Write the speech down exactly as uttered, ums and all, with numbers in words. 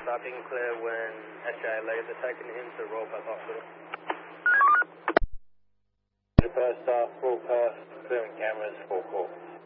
stopping clear when S J I laser taken him to Royal Perth Hospital. First off, full pass, clearing cameras, full call.